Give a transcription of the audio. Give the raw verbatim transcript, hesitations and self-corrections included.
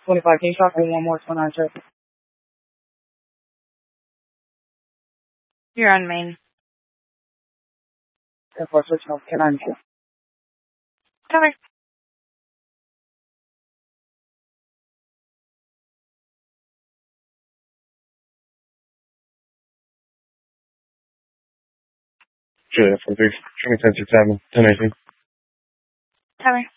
twenty-five, can you talk to one more twenty-nine check? You're on main. ten four, switch off, ten ninety-two. Cover. Julia, from three, twenty-seven, ten eighteen. Cover.